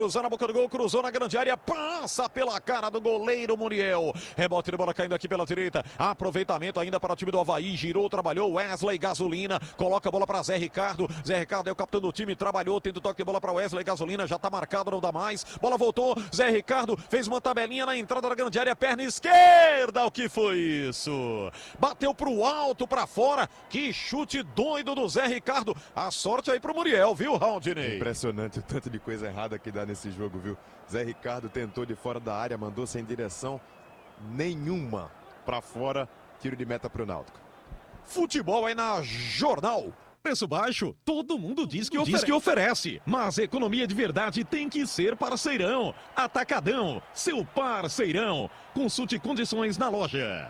Cruzou na boca do gol, cruzou na grande área, passa pela cara do goleiro Muriel. Rebote de bola caindo aqui pela direita. Aproveitamento ainda para o time do Avaí. Girou, trabalhou. Wesley Gasolina. Coloca a bola para Zé Ricardo. Zé Ricardo é o capitão do time. Trabalhou, tendo toque de bola para Wesley Gasolina. Já está marcado, não dá mais. Bola voltou. Zé Ricardo fez uma tabelinha na entrada da grande área. Perna esquerda. O que foi isso? Bateu para o alto, para fora. Que chute doido do Zé Ricardo. A sorte aí para o Muriel, viu, Raudinei? Impressionante o tanto de coisa errada que dá nesse jogo, viu? Zé Ricardo tentou de fora da área, mandou sem direção nenhuma para fora, tiro de meta para o Náutico. Futebol aí na Jornal. Preço baixo, todo mundo diz que oferece, mas economia de verdade tem que ser parceirão. Atacadão, seu parceirão. Consulte condições na loja.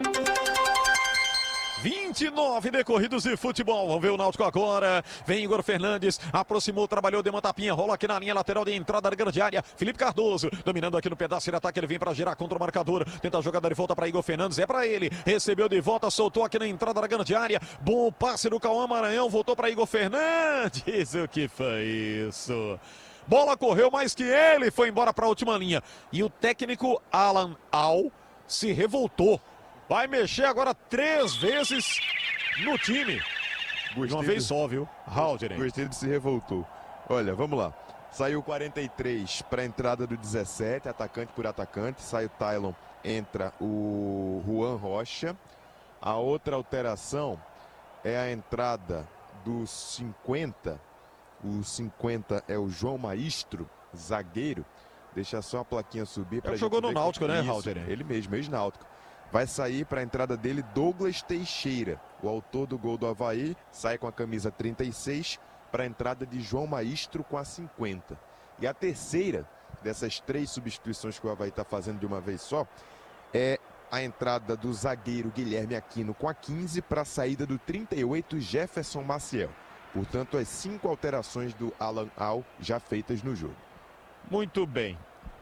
29 decorridos de futebol. Vamos ver o Náutico agora. Vem Igor Fernandes, aproximou, trabalhou, deu uma tapinha, rola aqui na linha lateral de entrada da grande área. Felipe Cardoso, dominando aqui no pedaço de ataque, ele vem para girar contra o marcador. Tenta a jogada de volta para Igor Fernandes, é para ele. Recebeu de volta, soltou aqui na entrada da grande área. Bom passe do Cauã Maranhão, voltou para Igor Fernandes. O que foi isso? Bola correu mais que ele, foi embora para a última linha. E o técnico Alan Al se revoltou. Vai mexer agora 3 vezes no time. De uma vez só, viu? Haldner. Gostei de se revoltou. Olha, vamos lá. Saiu 43 para a entrada do 17, atacante por atacante. Sai o Tylon, entra o Juan Rocha. A outra alteração é a entrada do 50. O 50 é o João Maestro, zagueiro. Deixa só a plaquinha subir. Ele jogou no Náutico, né, Haldner? Ele mesmo, ex-Náutico. Vai sair para a entrada dele Douglas Teixeira, o autor do gol do Avaí, sai com a camisa 36 para a entrada de João Maestro com a 50. E a terceira dessas 3 substituições que o Avaí está fazendo de uma vez só é a entrada do zagueiro Guilherme Aquino com a 15 para a saída do 38 Jefferson Maciel. Portanto, as 5 alterações do Alan Al já feitas no jogo. Muito bem.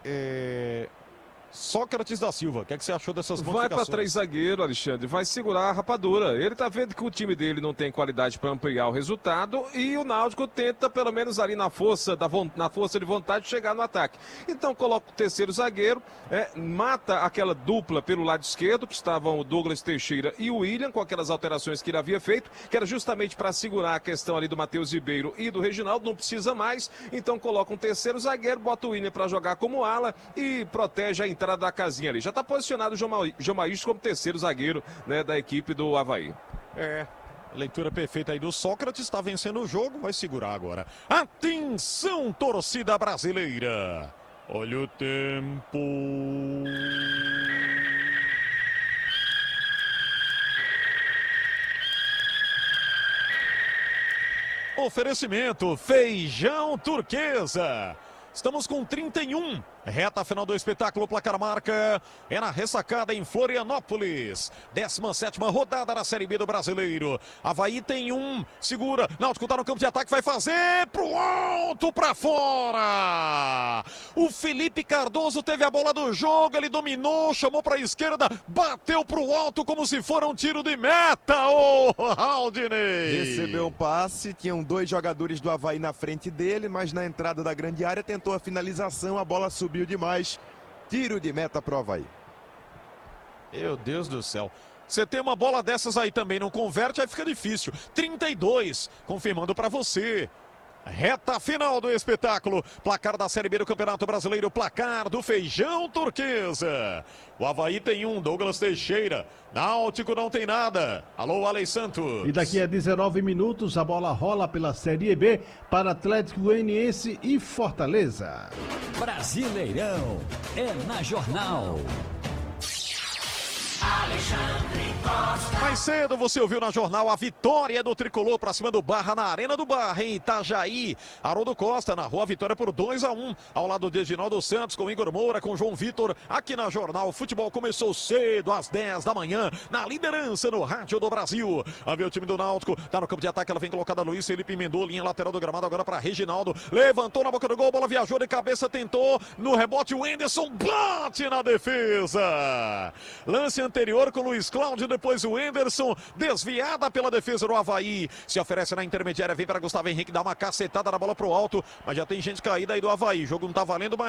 Sócrates da Silva, o que é que você achou dessas modificações? Vai para 3 zagueiros, Alexandre, vai segurar a rapadura. Ele tá vendo que o time dele não tem qualidade para ampliar o resultado e o Náutico tenta, pelo menos ali na força de vontade, chegar no ataque. Então coloca o terceiro zagueiro, mata aquela dupla pelo lado esquerdo, que estavam o Douglas Teixeira e o William, com aquelas alterações que ele havia feito, que era justamente para segurar a questão ali do Matheus Ribeiro e do Reginaldo, não precisa mais. Então coloca um terceiro zagueiro, bota o William para jogar como ala e protege a entrada da casinha ali. Já está posicionado o João Maestro como terceiro zagueiro, né, da equipe do Avaí. Leitura perfeita aí do Sócrates, está vencendo o jogo, vai segurar agora. Atenção, torcida brasileira. Olha o tempo. Oferecimento Feijão Turquesa. Estamos com 31. Reta final do espetáculo, placar marca é na ressacada em Florianópolis. 17ª rodada da Série B do Brasileiro. Avaí tem 1, segura, Náutico tá no campo de ataque, vai fazer pro alto, pra fora. O Felipe Cardoso teve a bola do jogo, ele dominou, chamou pra esquerda, bateu pro alto como se for um tiro de meta, ô Haldinei. Recebeu um passe, tinham 2 jogadores do Avaí na frente dele, mas na entrada da grande área tentou a finalização, a bola subiu demais, tiro de meta pro Avaí. Meu Deus do céu. Você tem uma bola dessas aí também, não converte, aí fica difícil. 32, confirmando para você. Reta final do espetáculo, placar da Série B do Campeonato Brasileiro, placar do Feijão Turquesa. O Avaí tem 1, Douglas Teixeira. Náutico não tem nada. Alô, Alei Santos. E daqui a 19 minutos a bola rola pela Série B para Atlético Goianiense e Fortaleza. Brasileirão é na Jornal. Mais cedo você ouviu na Jornal a vitória do Tricolor para cima do Barra na Arena do Barra, em Itajaí. Haroldo Costa narrou a vitória por 2-1, ao lado de Reginaldo Santos, com Igor Moura, com João Vitor. Aqui na Jornal, o futebol começou cedo, às 10 da manhã, na liderança no Rádio do Brasil. A ver o time do Náutico, tá no campo de ataque, ela vem colocada Luiz Felipe emendou, linha lateral do gramado agora para Reginaldo. Levantou na boca do gol, bola viajou de cabeça, tentou, no rebote o Enderson bate na defesa. Lance anterior interior com o Luiz Cláudio, depois o Enderson, desviada pela defesa do Avaí. Se oferece na intermediária, vem para Gustavo Henrique, dá uma cacetada na bola pro alto, mas já tem gente caída aí do Avaí. O jogo não tá valendo, mas